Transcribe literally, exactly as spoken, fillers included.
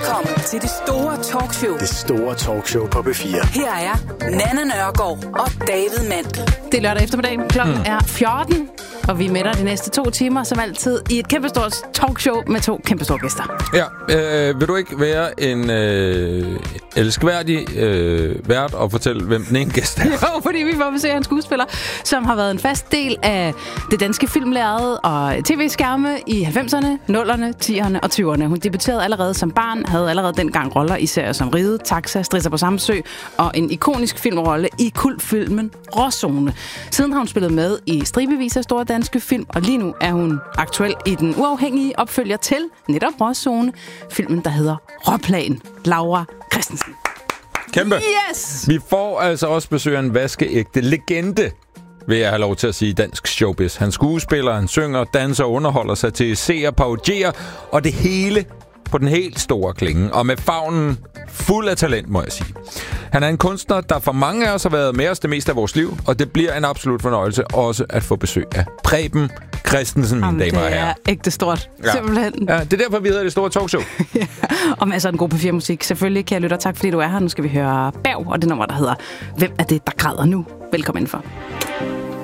Velkommen til det store talkshow. Det store talkshow på B fire. Her er Nanna Nørgaard og David Mandel. Det er lørdag eftermiddag. Klokken mm. er fjorten, og vi er med dig de næste to timer, som altid, i et kæmpestort talkshow med to kæmpestore gæster. Ja, øh, vil du ikke være en øh, elskværdig øh, vært og fortælle, hvem den ene gæst er? Jo, fordi vi får besøg af en skuespiller, som har været en fast del af det danske filmlærred og tv-skærme i halvfemserne, nullerne, tierne og tyverne. Hun debuterede allerede som barn, havde allerede dengang roller i serier som Ride, Taxa, Strisser på Samsø og en ikonisk filmrolle i kultfilmen Råzone. Siden har hun spillet med i stribevis af store danske film, og lige nu er hun aktuel i den uafhængige opfølger til netop Råzone, filmen, der hedder Råplan. Laura Christensen. Kæmpe. Yes! Vi får altså også besøg af en vaskeægte legende, vil jeg have lov til at sige, dansk showbiz. Han skuespiller, han synger, danser, underholder sig til seer, parodierer, og det hele på den helt store klinge, og med favnen fuld af talent, må jeg sige. Han er en kunstner, der for mange af os har været med os det meste af vores liv, og det bliver en absolut fornøjelse også at få besøg af Preben Christensen, mine Jamen, damer og herrer. det er ægte stort. Ja. Simpelthen. Ja, det er derfor, vi hedder det store talkshow. Ja. Og masser af en god P fire musik. Selvfølgelig, kære lytter. Tak fordi du er her. Nu skal vi høre Berg, og det nummer, der hedder Hvem er det, der græder nu? Velkommen indenfor.